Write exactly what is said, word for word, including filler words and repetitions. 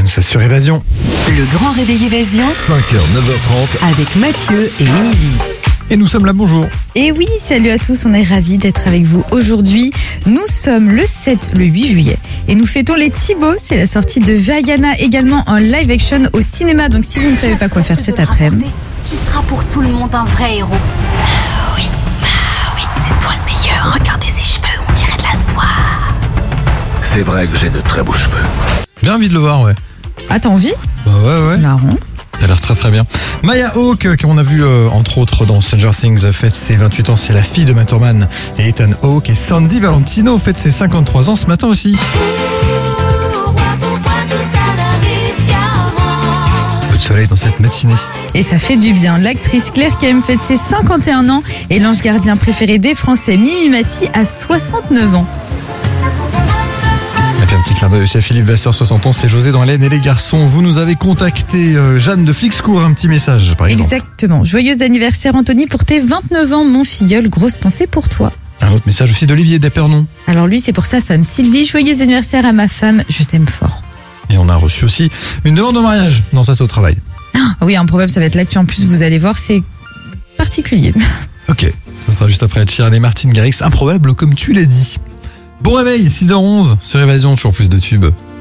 Dance sur Évasion. Le grand réveil Évasion cinq heures, neuf heures trente. avec Mathieu et Émilie. Et nous sommes là, bonjour. Et oui, salut à tous, on est ravis d'être avec vous aujourd'hui. Nous sommes le sept, le huit juillet et nous fêtons les Thibauts. C'est la sortie de Vaiana également en live action au cinéma. Donc si vous ne savez pas quoi faire cet après-midi, Tu seras pour tout le monde un vrai héros. Ah oui, ah oui, c'est toi le meilleur. Regardez ses cheveux, on dirait de la soie. C'est vrai que j'ai de très beaux cheveux. Bien envie de le voir, ouais. ah t'as envie? Bah ouais, ouais. Marrant. Ça a l'air très très bien. Maya Hawke, qu'on a vu euh, entre autres dans Stranger Things, fête ses vingt-huit ans. C'est la fille de Matt Herman et Ethan Hawke. Et Sandy Valentino fête ses cinquante-trois ans ce matin aussi. Peu de soleil dans cette matinée. Et ça fait du bien. L'actrice Claire Kem fête ses cinquante et un ans et l'ange gardien préféré des Français, Mimi Mati, a soixante-neuf ans. Et puis un petit clin d'œil aussi à Philippe Vasseur, soixante ans, c'est José dans l'Aisne et les garçons. Vous nous avez contacté, euh, Jeanne de Flixcourt, un petit message par exemple. Exactement. Joyeux anniversaire Anthony pour tes vingt-neuf ans, mon filleul. Grosse pensée pour toi. Un autre message aussi d'Olivier d'Épernon. Alors lui, c'est pour sa femme Sylvie. Joyeux anniversaire à ma femme, je t'aime fort. Et on a reçu aussi une demande en mariage. Non, ça c'est au travail. Ah oui, un problème, ça va être l'actu en plus, vous allez voir, c'est particulier. Ok, ça sera juste après Ed Sheeran et Martin Garrix. Improbable comme tu l'as dit. Bon réveil, six heures onze sur Évasion, toujours plus de tubes.